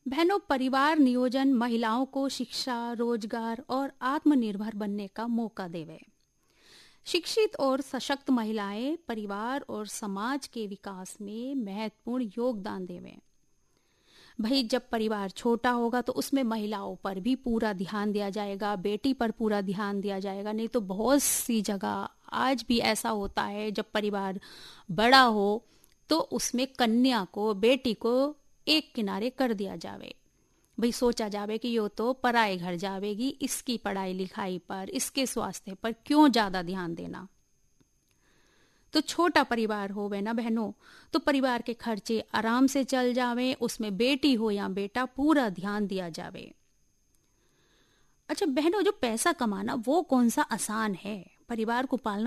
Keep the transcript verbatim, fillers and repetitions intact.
बहनों, परिवार नियोजन महिलाओं को शिक्षा, रोजगार और आत्मनिर्भर बनने का मौका देवे। शिक्षित और सशक्त महिलाएं परिवार और समाज के विकास में महत्वपूर्ण योगदान देवे। भाई, जब परिवार छोटा होगा तो उसमें महिलाओं पर भी पूरा ध्यान दिया जाएगा, बेटी पर पूरा ध्यान दिया जाएगा। नहीं तो बहुत सी जगह आज भी ऐसा होता है, जब परिवार बड़ा हो तो उसमें कन्या को, बेटी को एक किनारे कर दिया जावे। भाई, सोचा जावे कि यो तो पराए घर जावेगी, इसकी पढ़ाई लिखाई पर, इसके स्वास्थ्य पर क्यों ज्यादा ध्यान देना। तो छोटा परिवार होवे ना बहनों, तो परिवार के खर्चे आराम से चल जावे, उसमें बेटी हो या बेटा पूरा ध्यान दिया जावे। अच्छा बहनों, जो पैसा कमाना वो कौन सा आसान है, परिवार को पालना